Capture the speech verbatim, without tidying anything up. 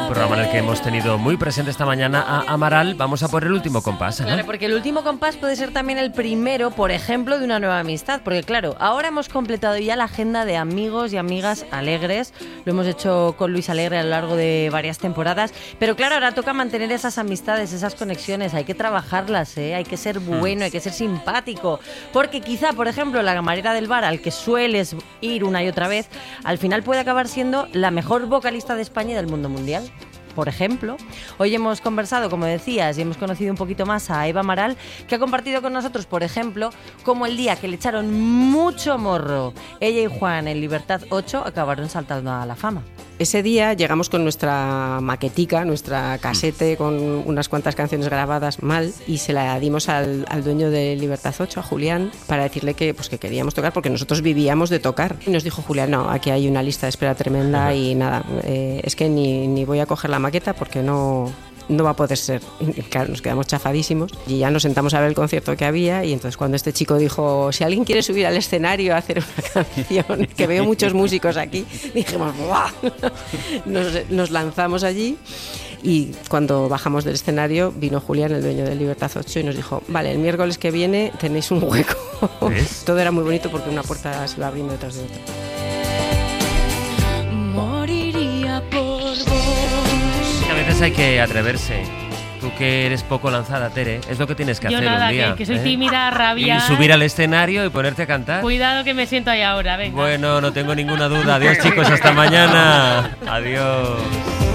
Un programa en el que hemos tenido muy presente esta mañana a Amaral. Vamos a por el último compás, ¿no? Claro, porque el último compás puede ser también el primero, por ejemplo, de una nueva amistad. Porque claro, ahora hemos completado ya la agenda de amigos y amigas alegres. Lo hemos hecho con Luis Alegre a lo largo de varias temporadas. Pero claro, ahora toca mantener esas amistades, esas conexiones. Hay que trabajarlas, ¿eh? Hay que ser bueno, hay que ser simpático. Porque quizá, por ejemplo, la camarera del bar al que sueles ir una y otra vez, al final puede acabar siendo la mejor vocalista de España y del mundo mundial. Por ejemplo, hoy hemos conversado, como decías, y hemos conocido un poquito más a Eva Amaral, que ha compartido con nosotros, por ejemplo, cómo el día que le echaron mucho morro ella y Juan en Libertad ocho acabaron saltando a la fama. Ese día llegamos con nuestra maquetica, nuestra casete con unas cuantas canciones grabadas mal y se la dimos al, al dueño de Libertad ocho, a Julián, para decirle que, pues, que queríamos tocar porque nosotros vivíamos de tocar. Y nos dijo Julián, no, aquí hay una lista de espera tremenda y nada, eh, es que ni, ni voy a coger la maqueta porque no... no va a poder ser. Y claro, nos quedamos chafadísimos y ya nos sentamos a ver el concierto que había y entonces cuando este chico dijo, si alguien quiere subir al escenario a hacer una canción, que veo muchos músicos aquí, dijimos, ¡buah! Nos, nos lanzamos allí y cuando bajamos del escenario vino Julián, el dueño de Libertad ocho, y nos dijo, vale, el miércoles que viene tenéis un hueco. ¿Ves? Todo era muy bonito porque una puerta se va abriendo detrás de otra. Moriría por vos. A veces hay que atreverse. Tú que eres poco lanzada, Tere, es lo que tienes que Yo hacer nada, un día. que, que soy ¿eh? tímida, rabia. Y subir al escenario y ponerte a cantar. Cuidado que me siento ahí ahora, venga. Bueno, no tengo ninguna duda. Adiós, chicos, hasta mañana. Adiós.